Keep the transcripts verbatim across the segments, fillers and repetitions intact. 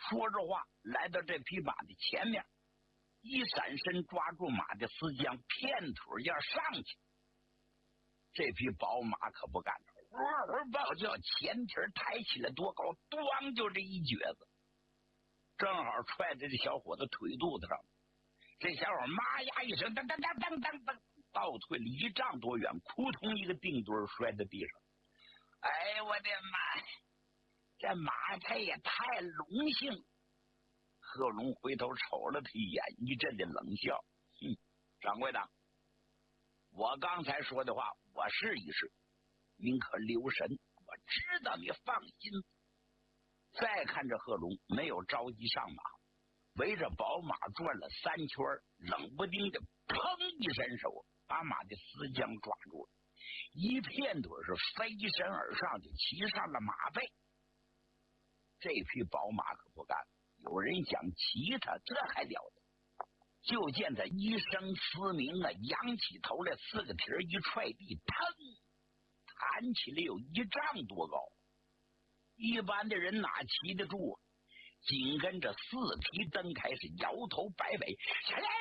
说着话，来到这匹马的前面，一闪身抓住马的丝缰，片腿要上去。这匹宝马可不干，呼呼暴叫，前蹄抬起来多高，咣就这一撅子，正好踹在这小伙子腿肚子上。这小伙妈呀一声，当当当当当当，倒退了一丈多远，扑通一个定墩摔在地上。哎，我的妈！这马他也太隆性了。贺龙回头瞅了他一眼，一阵的冷笑：“哼，掌柜的，我刚才说的话，我试一试，您可留神。我知道你放心。”再看着贺龙没有着急上马，围着宝马转了三圈，冷不丁的砰一伸手，把马的丝缰抓住了，一片腿是飞身而上，就骑上了马背。这匹宝马可不干，有人想骑它，这还了得！就见他一声嘶鸣啊，扬起头来，四个蹄儿一踹地，腾，弹起来有一丈多高。一般的人哪骑得住啊？紧跟着四蹄蹬开，是摇头摆尾，起来！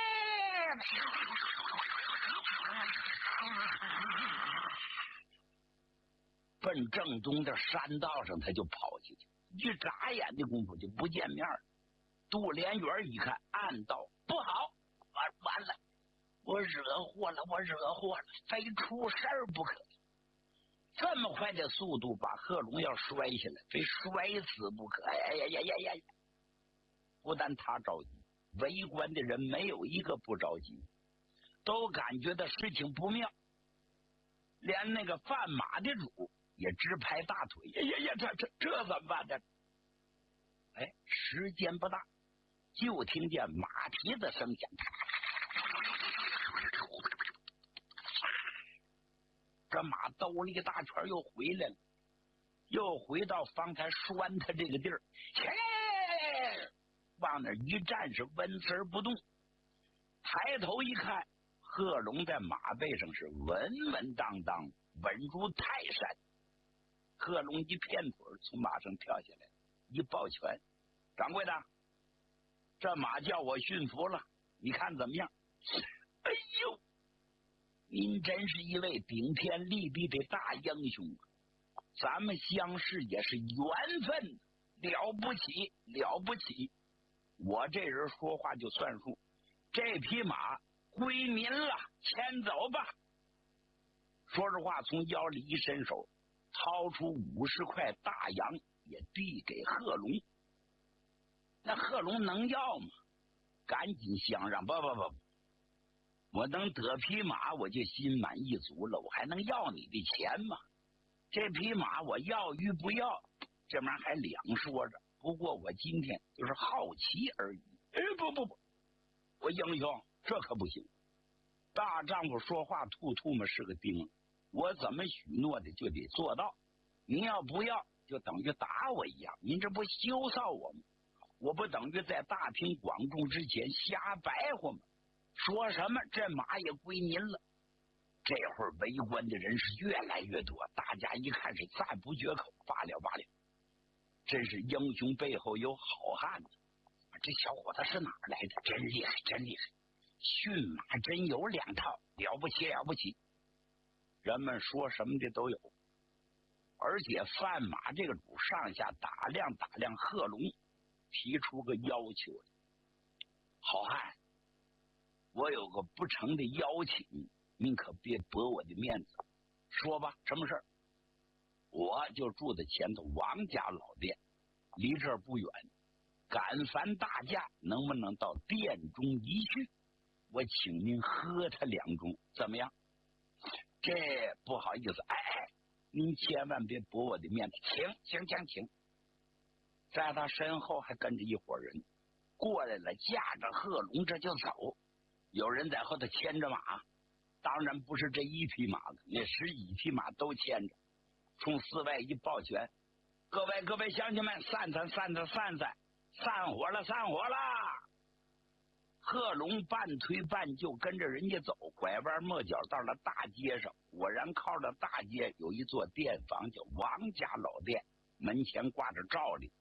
奔正东的山道上，他就跑下去。一眨眼的功夫就不见面了。杜连元一看，暗道不好，完完了，我惹祸了，我惹祸了，非出事儿不可。这么快的速度把贺龙要摔下来，非摔死不可！哎呀呀呀呀呀！不但他着急，围观的人没有一个不着急，都感觉到事情不妙。连那个贩马的主也直拍大腿，呀呀呀，这这这怎么办呢？哎，时间不大，就听见马蹄子声响，这马兜了一大圈又回来了，又回到方才拴他这个地儿，往那一站是纹丝不动。抬头一看，贺龙在马背上是稳稳当当，稳如泰山。贺龙一片腿从马上跳下来，一抱拳：“掌柜的，这马叫我驯服了，你看怎么样？”哎呦，您真是一位顶天立地的大英雄，咱们相识也是缘分，了不起了不起。我这人说话就算数，这匹马归您了，牵走吧。说着话，从腰里一伸手，掏出五十块大洋，也递给贺龙。那贺龙能要吗？赶紧相让，不不不，我能得匹马，我就心满意足了，我还能要你的钱吗？这匹马我要与不要，这玩意儿还两说着。不过我今天就是好奇而已。哎，不不不，我英雄，这可不行。大丈夫说话吐吐沫是个钉，我怎么许诺的就得做到。您要不要，就等于打我一样，您这不羞臊我吗？我不等于在大庭广众之前瞎白活吗？说什么这马也归您了。这会儿围观的人是越来越多，大家一看是赞不绝口，罢了罢了，真是英雄背后有好汉子。这小伙子是哪儿来的？真厉害真厉害，驯马真有两套，了不起了不起。人们说什么的都有，而且贩马这个主上下打量打量贺龙，提出个要求来：好汉，我有个不成的邀请，您可别驳我的面子。说吧，什么事儿？我就住在前头王家老店，离这儿不远，赶烦大驾，能不能到店中一叙？我请您喝他两盅，怎么样？这不好意思，哎哎，您千万别驳我的面子，请请请请。在他身后还跟着一伙人过来了，驾着贺龙这就走。有人在后头牵着马，当然不是这一匹马了，那十几匹马都牵着。冲四外一抱拳：各位各位乡亲们，散散散散散散，散伙了散伙了。贺龙半推半就跟着人家走，拐弯抹角到了大街上，果然靠着大街有一座店房，叫王家老店，门前挂着照例，